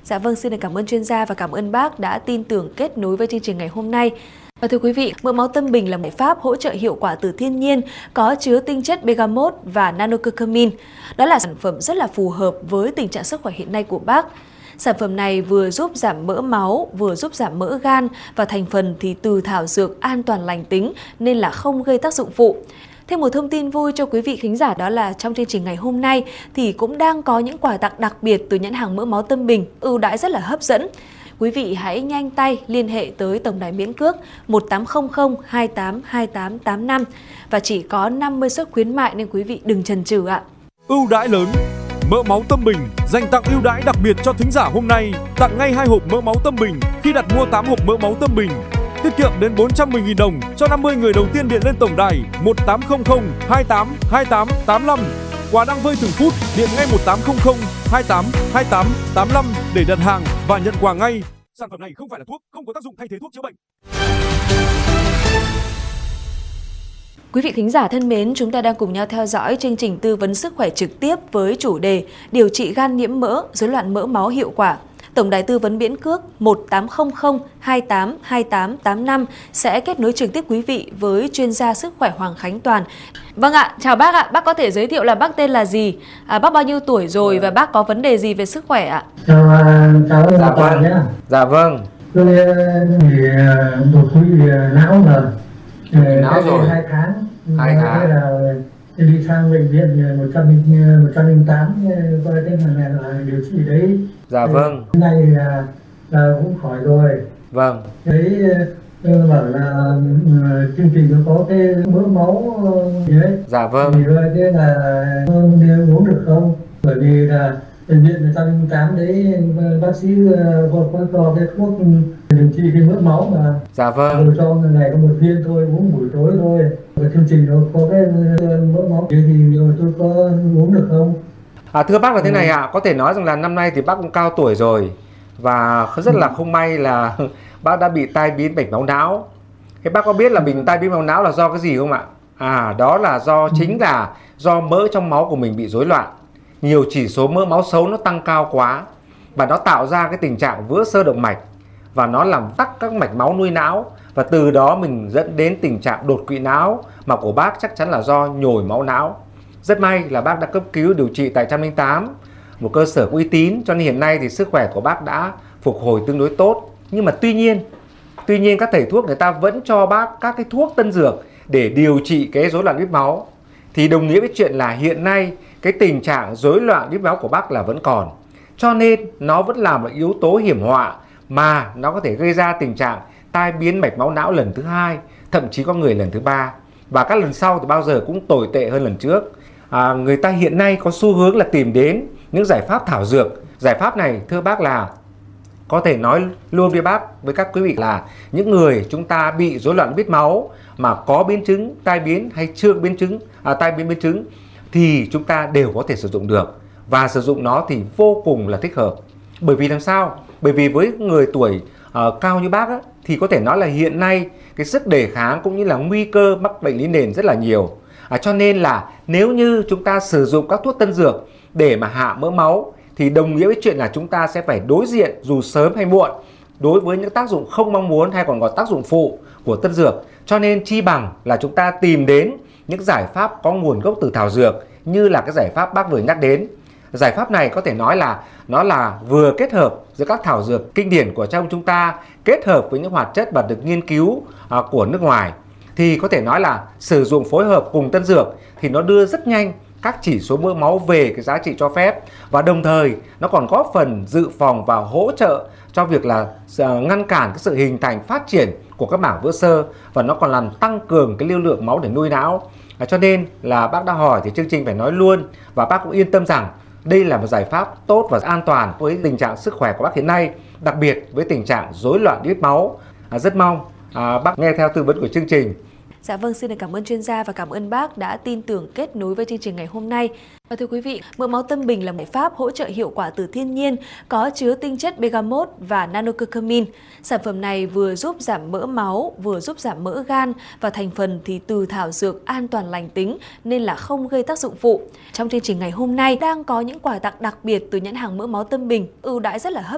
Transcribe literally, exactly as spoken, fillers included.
Dạ vâng, xin được cảm ơn chuyên gia và cảm ơn bác đã tin tưởng kết nối với chương trình ngày hôm nay. Và thưa quý vị, mỡ máu tâm bình là một pháp hỗ trợ hiệu quả từ thiên nhiên, có chứa tinh chất bergamot và nanocucumin. Đó là sản phẩm rất là phù hợp với tình trạng sức khỏe hiện nay của bác. Sản phẩm này vừa giúp giảm mỡ máu, vừa giúp giảm mỡ gan và thành phần thì từ thảo dược an toàn lành tính nên là không gây tác dụng phụ. Thêm một thông tin vui cho quý vị khán giả đó là trong chương trình ngày hôm nay thì cũng đang có những quà tặng đặc biệt từ nhãn hàng mỡ máu tâm bình, ưu đãi rất là hấp dẫn. Quý vị hãy nhanh tay liên hệ tới tổng đài miễn cước một tám không không hai tám hai tám tám năm và chỉ có năm mươi suất khuyến mại nên quý vị đừng chần chừ ạ. Ưu đãi lớn, mỡ máu tâm bình dành tặng ưu đãi đặc biệt cho thính giả hôm nay, tặng ngay hai hộp mỡ máu tâm bình khi đặt mua tám hộp mỡ máu tâm bình. Tiết kiệm đến bốn trăm mười nghìn đồng cho năm mươi người đầu tiên điện lên tổng đài một tám không không hai tám hai tám tám năm. Quà đang vơi từng phút, điện ngay một tám không không hai tám hai tám tám năm để đặt hàng và nhận quà ngay. Sản phẩm này không phải là thuốc, không có tác dụng thay thế thuốc chữa bệnh. Quý vị thính giả thân mến, chúng ta đang cùng nhau theo dõi chương trình tư vấn sức khỏe trực tiếp với chủ đề điều trị gan nhiễm mỡ, rối loạn mỡ máu hiệu quả. Tổng đài tư vấn miễn cước một tám không không hai tám hai tám tám năm sẽ kết nối trực tiếp quý vị với chuyên gia sức khỏe Hoàng Khánh Toàn. Vâng ạ, chào bác ạ, bác có thể giới thiệu là bác tên là gì, à, bác bao nhiêu tuổi rồi và bác có vấn đề gì về sức khỏe ạ? Chào, chào dạ Toàn vâng. nhé. Dạ vâng. Tôi bị đột quỵ não rồi. Não rồi. Hai tháng. Hai tháng. Thế là đi sang bệnh viện một trăm linh tám coi tên là, là điều trị đấy. Dạ vâng. Hôm nay là, là cũng khỏi rồi. Vâng. Đấy bảo là uh, chương trình nó có cái mỡ máu gì đấy. Dạ vâng. Thì thế là đi uống được không? Bởi vì là bệnh viện một trăm linh tám đấy bác sĩ có có cho cái thuốc điều trị cái mỡ máu mà. Dạ vâng. Rồi cho ngày có một viên thôi, uống buổi tối thôi. Và chương trình nó có cái mỡ máu thì rồi tôi có uống được không? À, thưa bác là thế này ạ, à, có thể nói rằng là năm nay thì bác cũng cao tuổi rồi và rất là không may là bác đã bị tai biến mạch máu não. Thế bác có biết là mình tai biến mạch não là do cái gì không ạ? À, đó là do chính là do mỡ trong máu của mình bị rối loạn. Nhiều chỉ số mỡ máu xấu nó tăng cao quá và nó tạo ra cái tình trạng vữa xơ động mạch và nó làm tắc các mạch máu nuôi não và từ đó mình dẫn đến tình trạng đột quỵ não mà của bác chắc chắn là do nhồi máu não. Rất may là bác đã cấp cứu điều trị tại một trăm linh tám, một cơ sở uy tín, cho nên hiện nay thì sức khỏe của bác đã phục hồi tương đối tốt. Nhưng mà tuy nhiên, tuy nhiên các thầy thuốc người ta vẫn cho bác các cái thuốc tân dược để điều trị cái rối loạn lipid máu. Thì đồng nghĩa với chuyện là hiện nay cái tình trạng rối loạn lipid máu của bác là vẫn còn. Cho nên nó vẫn là một yếu tố hiểm họa mà nó có thể gây ra tình trạng tai biến mạch máu não lần thứ hai, thậm chí có người lần thứ ba. Và các lần sau thì bao giờ cũng tồi tệ hơn lần trước. À, người ta hiện nay có xu hướng là tìm đến những giải pháp thảo dược. Giải pháp này thưa bác là có thể nói luôn với bác, với các quý vị là những người chúng ta bị rối loạn lipid máu mà có biến chứng tai biến hay chưa biến chứng, à, tai biến biến chứng thì chúng ta đều có thể sử dụng được và sử dụng nó thì vô cùng là thích hợp. Bởi vì làm sao? Bởi vì với người tuổi uh, cao như bác á, thì có thể nói là hiện nay cái sức đề kháng cũng như là nguy cơ mắc bệnh lý nền rất là nhiều. À, cho nên là nếu như chúng ta sử dụng các thuốc tân dược để mà hạ mỡ máu thì đồng nghĩa với chuyện là chúng ta sẽ phải đối diện dù sớm hay muộn đối với những tác dụng không mong muốn hay còn gọi tác dụng phụ của tân dược. Cho nên chi bằng là chúng ta tìm đến những giải pháp có nguồn gốc từ thảo dược như là cái giải pháp bác vừa nhắc đến. Giải pháp này có thể nói là nó là vừa kết hợp giữa các thảo dược kinh điển của trong chúng ta kết hợp với những hoạt chất và được nghiên cứu à, của nước ngoài. Thì có thể nói là sử dụng phối hợp cùng tân dược thì nó đưa rất nhanh các chỉ số mỡ máu về cái giá trị cho phép và đồng thời nó còn góp phần dự phòng và hỗ trợ cho việc là ngăn cản cái sự hình thành phát triển của các mảng vữa xơ và nó còn làm tăng cường cái lưu lượng máu để nuôi não. À, cho nên là bác đã hỏi thì chương trình phải nói luôn và bác cũng yên tâm rằng đây là một giải pháp tốt và an toàn với tình trạng sức khỏe của bác hiện nay, đặc biệt với tình trạng rối loạn lipid máu. À, rất mong à, bác nghe theo tư vấn của chương trình. Dạ vâng, xin được cảm ơn chuyên gia và cảm ơn bác đã tin tưởng kết nối với chương trình ngày hôm nay. Và thưa quý vị, mỡ máu tâm bình là một pháp hỗ trợ hiệu quả từ thiên nhiên, có chứa tinh chất bergamot và nanocucumin. Sản phẩm này vừa giúp giảm mỡ máu, vừa giúp giảm mỡ gan và thành phần thì từ thảo dược an toàn lành tính nên là không gây tác dụng phụ. Trong chương trình ngày hôm nay đang có những quà tặng đặc biệt từ nhãn hàng mỡ máu tâm bình, ưu đãi rất là hấp